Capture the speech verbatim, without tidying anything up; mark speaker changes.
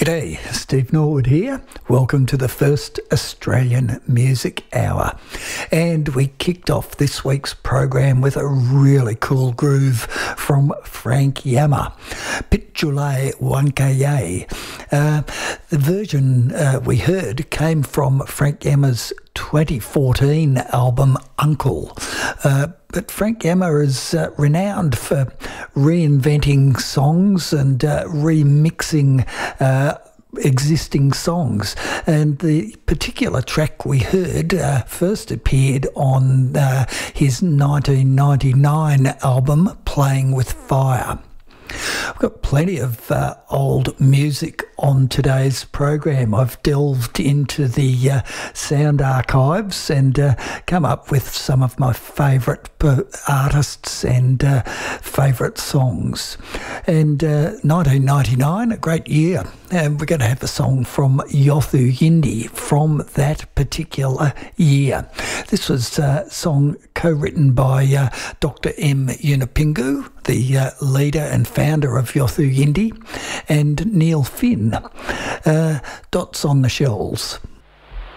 Speaker 1: G'day, Steve Norwood here. Welcome to the first Australian Music Hour. And we kicked off this week's program with a really cool groove from Frank Yama, Pitchulay Wankaye. Uh, the version uh, we heard came from Frank Yama's twenty fourteen album Uncle. Uh, But Frank Yama is uh, renowned for reinventing songs and uh, remixing uh, existing songs. And the particular track we heard uh, first appeared on uh, his nineteen ninety-nine album Playing with Fire. We've got plenty of uh, old music on today's program. I've delved into the uh, sound archives and uh, come up with some of my favourite uh, artists and uh, favourite songs. And uh, nineteen ninety-nine, a great year. And we're going to have a song from Yothu Yindi from that particular year. This was a song co-written by uh, Doctor M. Yunupingu, the uh, leader and founder of Yothu Yindi, and Neil Finn. Uh, Dots on the Shells.